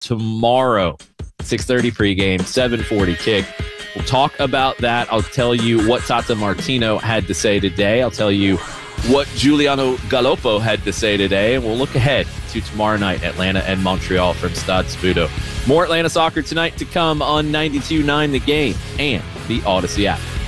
tomorrow. 6:30 pregame, 7:40 kick. We'll talk about that. I'll tell you what Tata Martino had to say today. I'll tell you what Giuliano Galoppo had to say today, and we'll look ahead to tomorrow night, Atlanta and Montreal from Stade Saputo. More Atlanta soccer tonight to come on 92.9 The Game and the Odyssey app.